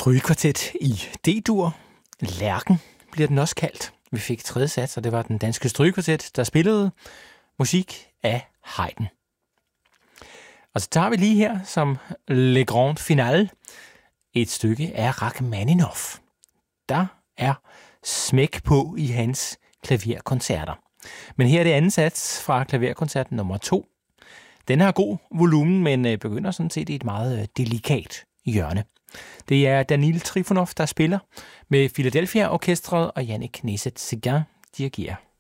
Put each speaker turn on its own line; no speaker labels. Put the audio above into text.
Strygekvartet i D-dur. Lærken bliver den også kaldt. Vi fik tredje sats, og det var den danske strygekvartet, der spillede musik af Haydn. Og så tager vi lige her som Le Grand Finale et stykke af Rachmaninoff. Der er smæk på i hans klaverkoncerter. Men her er det anden sats fra klaverkoncert nummer 2. Den har god volumen, men begynder sådan set i et meget delikat hjørne. Det er Danil Trifonov, der spiller med Philadelphia Orkestret, og Yannick Nézet-Séguin dirigerer.